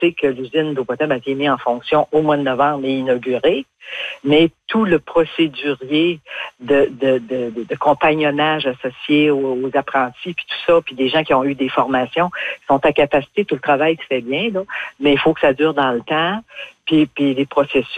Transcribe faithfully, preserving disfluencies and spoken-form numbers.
sais que l'usine d'eau potable a été mise en fonction au mois de novembre et inaugurée, mais tout le procédurier de, de, de, de, de compagnonnage associé aux, aux apprentis, puis tout ça, puis des gens qui ont eu des formations, sont à capacité, tout le travail se fait bien, là, mais il faut que ça dure dans le temps, puis, puis les processus